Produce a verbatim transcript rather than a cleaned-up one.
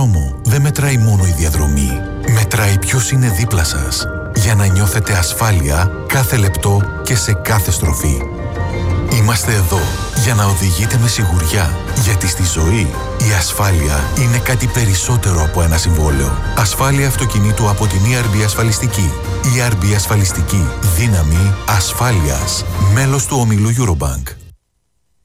δρόμο δεν μετράει μόνο η διαδρομή. Μετράει ποιος είναι δίπλα σας, για να νιώθετε ασφάλεια κάθε λεπτό και σε κάθε στροφή. Είμαστε εδώ για να οδηγείτε με σιγουριά, γιατί στη ζωή η ασφάλεια είναι κάτι περισσότερο από ένα συμβόλαιο. Ασφάλεια αυτοκινήτου από την ι αρ μπι Ασφαλιστική. ι αρ μπι Ασφαλιστική. Δύναμη ασφάλειας. Μέλος του ομίλου Eurobank.